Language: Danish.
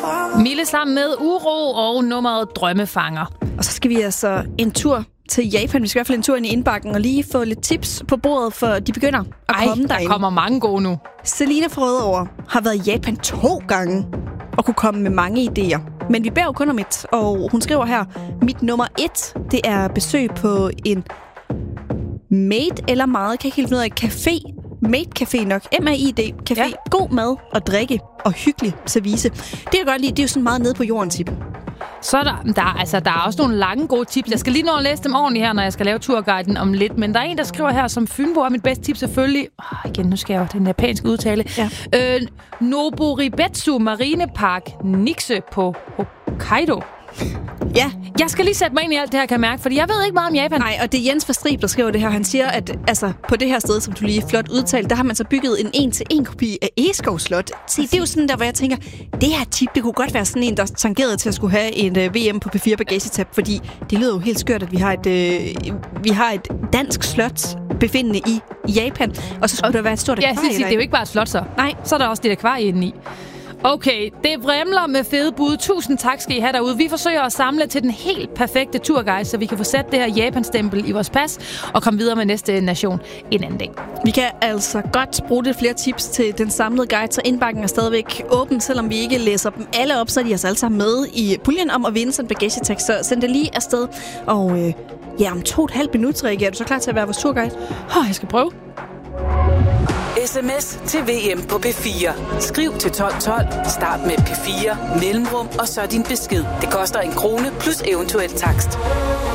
Mille sammen med Uro og nummeret Drømmefanger. Og så skal vi altså en tur til Japan. Vi skal i hvert fald en tur ind i indbakken og lige få lidt tips på bordet, for de begynder at komme der kommer mange gode nu. Selina fra Rødovre har været i Japan 2 gange og kunne komme med mange idéer. Men vi bærer jo kun om et, og hun skriver her, mit nummer 1, det er besøg på en made eller meget, kan jeg ikke helt finde ud af, café. Made Café nok. MAID Café. Ja. God mad og drikke og hyggelig service. Det jeg godt lide, det er jo sådan meget nede på jorden tip. Så er der er også nogle lange gode tips. Jeg skal lige nå at læse dem ordentligt her, når jeg skal lave turguiden om lidt. Men der er en, der skriver her, som Fynbo er mit bedste tip selvfølgelig. Igen, nu skal jeg jo den japanske udtale. Ja. Noboribetsu Marinepark Nikse på Hokkaido. Ja. Jeg skal lige sætte mig ind i alt det her, kan jeg mærke, fordi jeg ved ikke meget om Japan. Nej, og det er Jens fra Strib, der skriver det her. Han siger, at altså, på det her sted, som du lige flot udtalte, der har man så bygget en 1-til-1 kopi af Egeskov Slot. Se, det er jo sådan der, hvor jeg tænker, det her tip, det kunne godt være sådan en, der tangerede til at skulle have en VM på P4 bagagetab, fordi det lyder jo helt skørt, at vi har et dansk slot befindende i Japan, og så skulle der være et stort akvarie. Ja, det er jo ikke bare et slot så. Nej. Så er der også det akvarie indeni. Okay, det vrimler med fede bud. Tusind tak skal I have derude. Vi forsøger at samle til den helt perfekte turguide, så vi kan få sat det her Japan-stempel i vores pas og komme videre med næste nation en anden dag. Vi kan altså godt bruge lidt flere tips til den samlede guide, så indbakken er stadigvæk åben. Selvom vi ikke læser dem alle op, så er de altså alle sammen med i puljen om at vinde sådan en bagagetag. Så send det lige afsted. Og om 2,5 minutter, Rikke, er du så klar til at være vores turguide? Jeg skal prøve. SMS til VM på P4. Skriv til 1212, start med P4, mellemrum og så din besked. Det koster 1 krone plus eventuel takst.